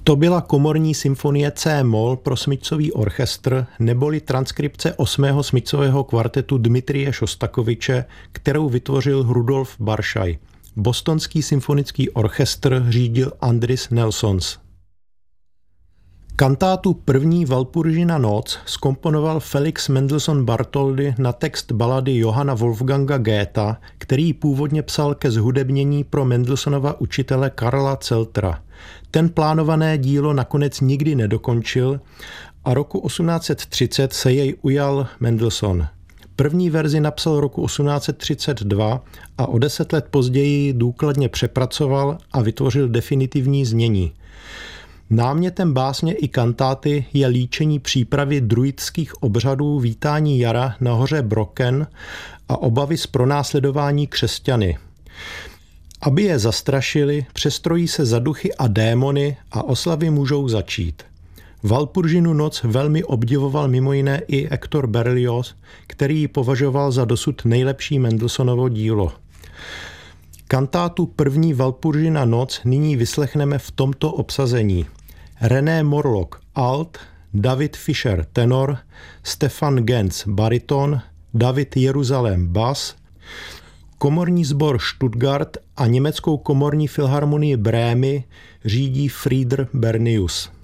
To byla komorní symfonie C-moll pro smyčcový orchestr neboli transkripce 8. smyčcového kvartetu Dmitrije Šostakoviče, kterou vytvořil Rudolf Baršaj. Bostonský symfonický orchestr řídil Andris Nelsons. Kantátu první Walpurgina noc zkomponoval Felix Mendelssohn Bartholdy na text balady Johanna Wolfganga Goetha, který původně psal ke zhudebnění pro Mendelssohnova učitele Karla Zeltera. Ten plánované dílo nakonec nikdy nedokončil a roku 1830 se jej ujal Mendelssohn. První verzi napsal roku 1832 a o 10 let později důkladně přepracoval a vytvořil definitivní znění. Námětem básně i kantáty je líčení přípravy druidských obřadů vítání jara na hoře Brocken a obavy z pronásledování křesťany. Aby je zastrašili, přestrojí se za duchy a démony a oslavy můžou začít. Walpurginu noc velmi obdivoval mimo jiné i Hector Berlioz, který ji považoval za dosud nejlepší Mendelssohnovo dílo. Kantátu první Walpurgina noc nyní vyslechneme v tomto obsazení. René Morlock alt, David Fischer tenor, Stefan Genz bariton, David Jeruzalém bas, komorní sbor Stuttgart a německou komorní filharmonii Brémy řídí Frieder Bernius.